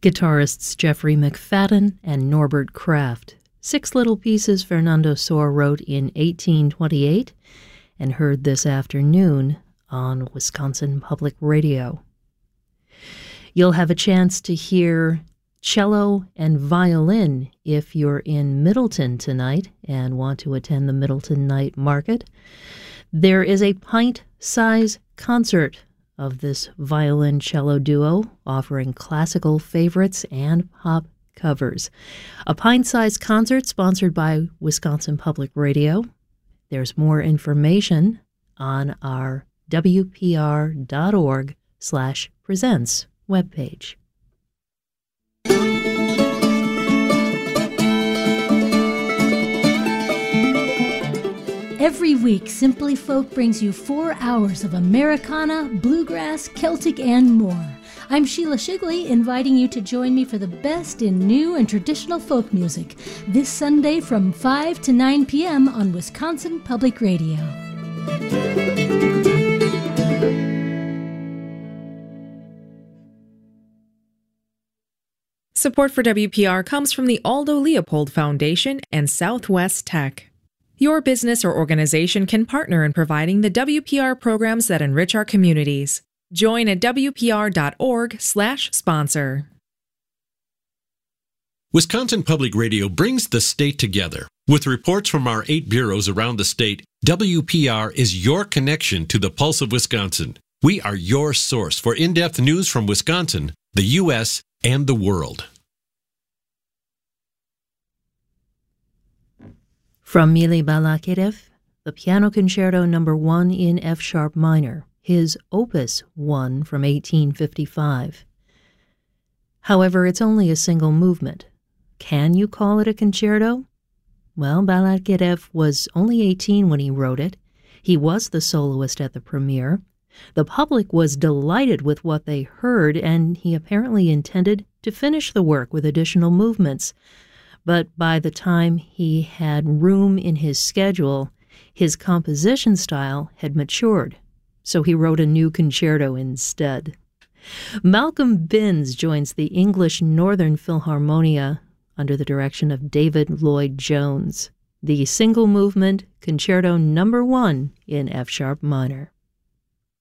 Guitarists Jeffrey McFadden and Norbert Kraft. 6 little pieces Fernando Sor wrote in 1828 and heard this afternoon on Wisconsin Public Radio. You'll have a chance to hear cello and violin if you're in Middleton tonight and want to attend the Middleton Night Market. There is a pint-size concert of this violin-cello duo offering classical favorites and pop covers. A pint-size concert sponsored by Wisconsin Public Radio. There's more information on our WPR.org/presents webpage. Every week, Simply Folk brings you 4 hours of Americana, bluegrass, Celtic, and more. I'm Sheila Shigley, inviting you to join me for the best in new and traditional folk music this Sunday from 5 to 9 p.m. on Wisconsin Public Radio. Support for WPR comes from the Aldo Leopold Foundation and Southwest Tech. Your business or organization can partner in providing the WPR programs that enrich our communities. Join at WPR.org/sponsor. Wisconsin Public Radio brings the state together. With reports from our 8 bureaus around the state, WPR is your connection to the pulse of Wisconsin. We are your source for in-depth news from Wisconsin, the U.S., and the world. From Mily Balakirev, the Piano Concerto No. 1 in F-sharp minor, his Opus 1 from 1855. However, it's only a single movement. Can you call it a concerto? Well, Balakirev was only 18 when he wrote it. He was the soloist at the premiere. The public was delighted with what they heard, and he apparently intended to finish the work with additional movements. But by the time he had room in his schedule, his composition style had matured, so he wrote a new concerto instead. Malcolm Binns joins the English Northern Philharmonia under the direction of David Lloyd-Jones, the single movement Concerto No. 1 in F-sharp minor.